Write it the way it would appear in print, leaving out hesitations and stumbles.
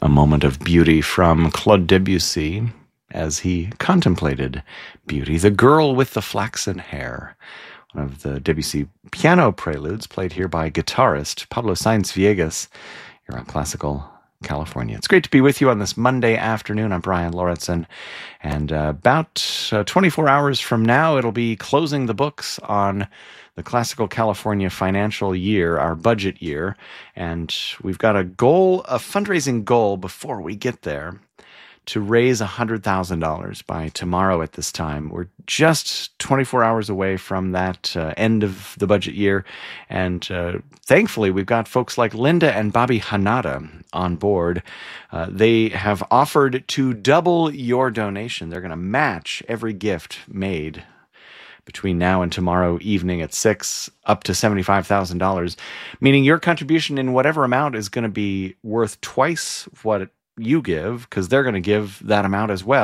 A moment of beauty from Claude Debussy as he contemplated beauty. The Girl with the Flaxen Hair, one of the Debussy piano preludes played here by guitarist Pablo Sainz Viegas. You're on Classical California. It's great to be with you on this Monday afternoon. I'm Brian Lauritsen, and about 24 hours from now, it'll be closing the books on the Classical California financial year, our budget year, and we've got a fundraising goal before we get there to raise $100,000 by tomorrow at this time. We're just 24 hours away from that end of the budget year, and thankfully we've got folks like Linda and Bobby Hanada on board. They have offered to double your donation. They're going to match every gift made between now and tomorrow evening at 6 up to $75,000, meaning your contribution in whatever amount is going to be worth twice what you give, because they're going to give that amount as well.